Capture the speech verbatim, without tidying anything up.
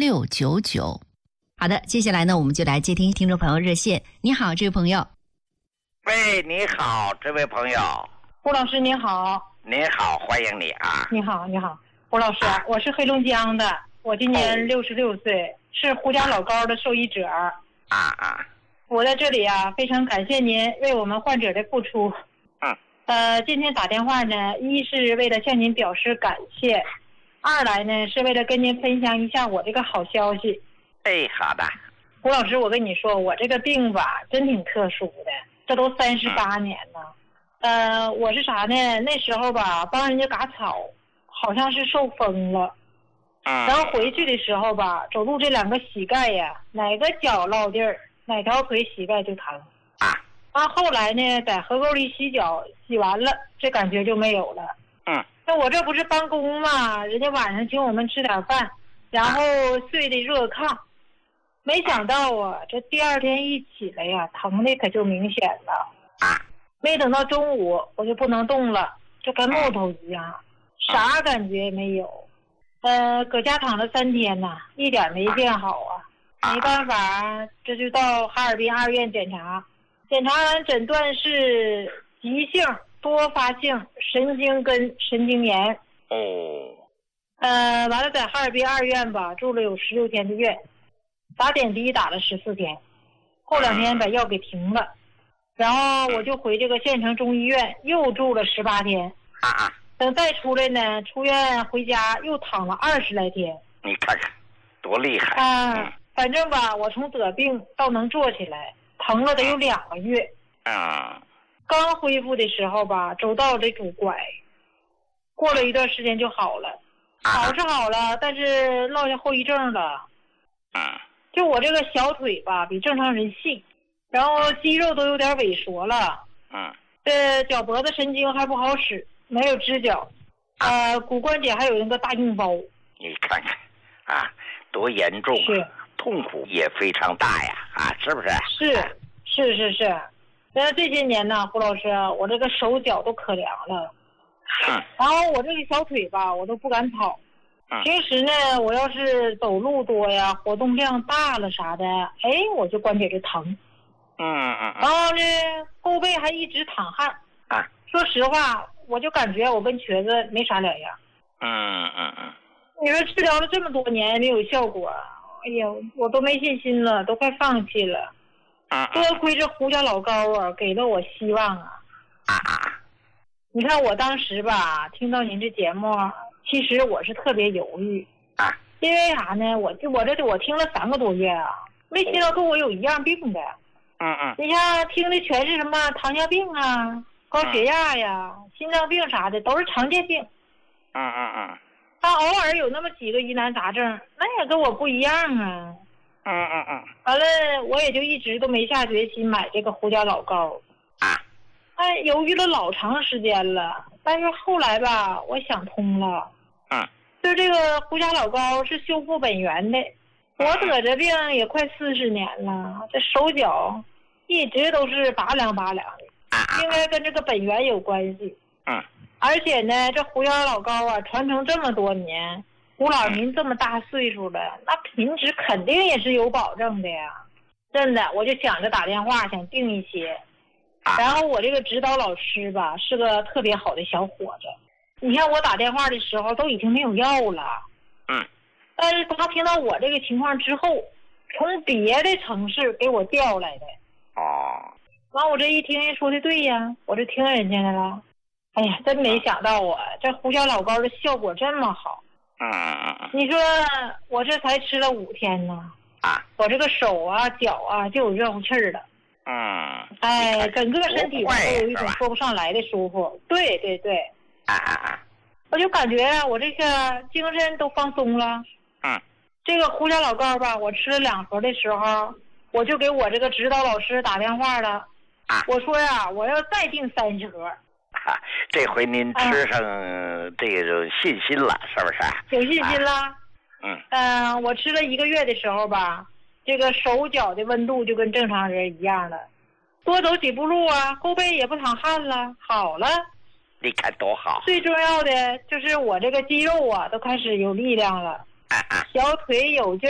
六九九。好的，接下来呢，我们就来接听听众朋友热线。你好，这位朋友。 喂，你好，这位朋友。 胡老师您好。 你好，欢迎你啊。 你好，你好，胡老师，啊、我是黑龙江的，我今年六十六岁，是胡家老高的受益者。 啊啊。 我在这里啊，非常感谢您为我们患者的付出。 嗯。 呃，今天打电话呢，一是为了向您表示感谢，二来呢是为了跟您分享一下我这个好消息。 哎，好的。 胡老师，我跟你说，我这个病吧，真挺特殊的，这都三十八年了。嗯、呃，我是啥呢？那时候吧，帮人家嘎草，好像是受风了。 嗯。 然后回去的时候吧，走路这两个膝盖呀，哪个脚落地儿，哪条腿膝盖就疼。 啊。 啊，后来呢，在河沟里洗脚，洗完了，这感觉就没有了。 嗯。 那我这不是帮工嘛，人家晚上请我们吃点饭，然后睡的热炕。没想到啊，这第二天一起来呀，疼的可就明显了。 啊。 没等到中午，我就不能动了，就跟木头一样，啥感觉也没有。呃，搁家躺了三天呐，一点没见好啊。没办法，这就到哈尔滨二院检查，检查完诊断是急性多发性神经根神经炎。 哦。 呃，完了在哈尔滨二院吧，住了有十六天的院，打点滴打了十四天，后两天把药给停了。然后我就回这个县城中医院，又住了十八天。 啊啊！ 等再出来呢，出院回家又躺了二十来天。 你看看，多厉害啊！ 嗯、 反正吧，我从得病到能坐起来，疼了得有两个月。 啊！ 刚恢复的时候吧，走道得拄拐，过了一段时间就好了。好是好了，但是落下后遗症了。 啊！ 就我这个小腿吧，比正常人细。然后肌肉都有点萎缩了， 嗯， 这脚脖子神经还不好使，没有支脚，呃，骨关节还有那个大硬包。 你看看，啊，多严重啊！ 是， 痛苦也非常大呀，啊，是不是？ 是，是是是。那这些年呢，胡老师，我这个手脚都可凉了， 嗯， 然后我这个小腿吧，我都不敢跑。 嗯， 平时呢，我要是走路多呀，活动量大了啥的，哎，我就关节就疼。 嗯嗯， 然后呢，后背还一直淌汗啊。 说实话，我就感觉我跟瘸子没啥两样。 嗯嗯嗯。 你说治疗了这么多年没有效果，哎呀，我都没信心了，都快放弃了。 嗯。 多亏这胡家老高啊，给了我希望啊。 啊啊！ 你看我当时吧，听到您这节目，其实我是特别犹豫啊。 因为啥呢？我这我这我听了三个多月啊，没听到跟我有一样病的。 嗯嗯， 你像听的全是什么糖尿病啊、高血压呀、嗯、心脏病啥的，都是常见病。 嗯嗯嗯。 他偶尔有那么几个疑难杂症，那也跟我不一样啊。 嗯嗯嗯。 完了，我也就一直都没下决心买这个胡家老高。 啊。 哎，犹豫了老长时间了，但是后来吧，我想通了。 嗯。 就这个胡家老高是修复本源的，我得这病也快四十年了，这手脚一直都是拔凉拔凉的，应该跟这个本源有关系。 嗯， 而且呢，这胡家老高啊，传承这么多年，胡老您这么大岁数了，那品质肯定也是有保证的呀。真的，我就想着打电话想订一些。然后我这个指导老师吧，是个特别好的小伙子。你看我打电话的时候都已经没有药了。 嗯。 但是他听到我这个情况之后，从别的城市给我调来的。 哦。 完我这一听人说的对呀，我就听人家的了。哎呀，真没想到啊，这胡椒老膏的效果这么好。 嗯嗯嗯。 你说我这才吃了五天呢， 啊， 我这个手啊脚啊就有热乎气儿了。 嗯。 哎，整个身体都有一种说不上来的舒服。对对对。 啊啊啊！ 我就感觉我这个精神都放松了。 嗯。 这个胡椒老膏吧，我吃了两盒的时候，我就给我这个指导老师打电话了。 啊。 我说呀，我要再订三十盒。 啊，这回您吃上这种信心了，是不是？ 有信心了。 嗯。 嗯、呃，我吃了一个月的时候吧，这个手脚的温度就跟正常人一样了，多走几步路啊，后背也不淌汗了，好了。 你看多好！ 最重要的就是我这个肌肉啊，都开始有力量了。 啊啊！ 小腿有劲儿。